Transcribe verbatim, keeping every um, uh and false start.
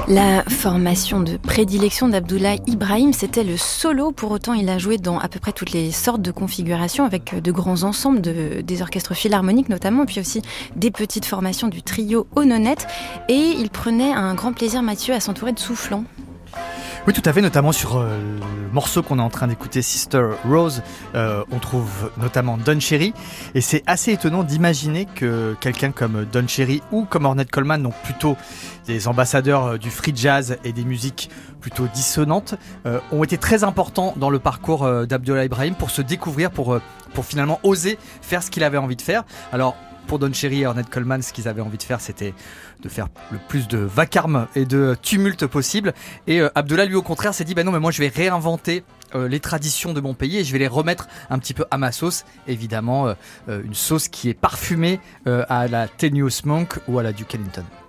La formation de prédilection d'Abdoulaye Ibrahim, c'était le solo. Pour autant, il a joué dans à peu près toutes les sortes de configurations, avec de grands ensembles, de, des orchestres philharmoniques notamment, puis aussi des petites formations du trio Ononette. Et il prenait un grand plaisir, Mathieu, à s'entourer de soufflants. Oui, tout à fait, notamment sur euh, le morceau qu'on est en train d'écouter, Sister Rose, euh, on trouve notamment Don Cherry, et c'est assez étonnant d'imaginer que quelqu'un comme Don Cherry ou comme Ornette Coleman, donc plutôt des ambassadeurs du free jazz et des musiques plutôt dissonantes, euh, ont été très importants dans le parcours euh, d'Abdoulaye Ibrahim pour se découvrir, pour, euh, pour finalement oser faire ce qu'il avait envie de faire. Alors, pour Don Cherry et Ornette Coleman, ce qu'ils avaient envie de faire, c'était de faire le plus de vacarme et de tumulte possible. Et euh, Abdoulaye, lui, au contraire, s'est dit bah non, mais moi, je vais réinventer euh, les traditions de mon pays et je vais les remettre un petit peu à ma sauce. Évidemment, euh, une sauce qui est parfumée euh, à la Thelonious Monk ou à la Duke Ellington.